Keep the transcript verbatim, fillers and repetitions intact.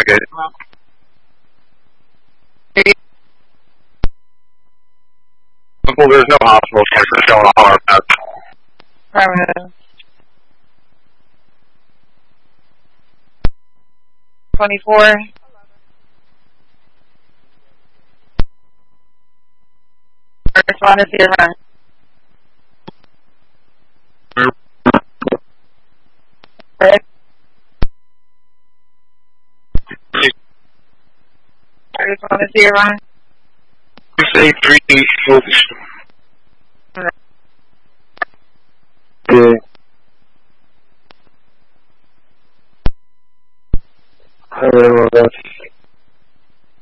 second. Well, there's no hospital center showing all our maps. Affirmative. twenty-four. Respond to your run. Rick. Respond to your run. six eight three, focus.